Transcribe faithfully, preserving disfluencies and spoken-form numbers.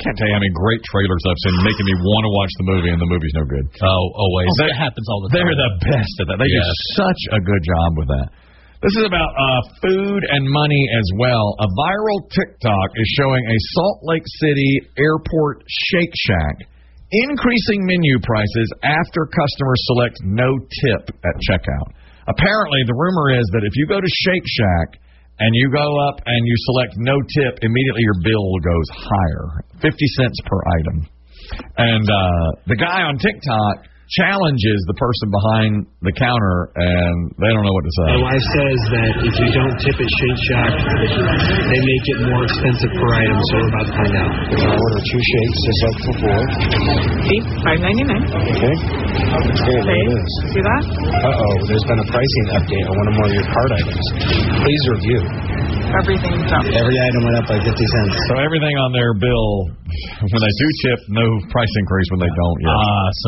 can't tell you how many great trailers I've seen making me want to watch the movie, and the movie's no good. Oh, always. Oh, that happens all the time. They're the best at that. They yes. do such a good job with that. This is about uh, food and money as well. A viral TikTok is showing a Salt Lake City airport Shake Shack increasing menu prices after customers select no tip at checkout. Apparently, the rumor is that if you go to Shake Shack and you go up and you select no tip, immediately your bill goes higher, fifty cents per item. And uh, the guy on TikTok challenges the person behind the counter, and they don't know what to say. My wife says that if you don't tip at Shake Shack, they make it more expensive per item, so we're about to find out. We're going to order two shakes, just like before. See, five ninety-nine. Okay. Here, there it is. See that? Uh-oh, there's been a pricing update on one of more of your card items. Please review. Everything's up. Every item went up by fifty cents. So everything on their bill, when they do tip, no price increase. When they don't, yeah. Ah, so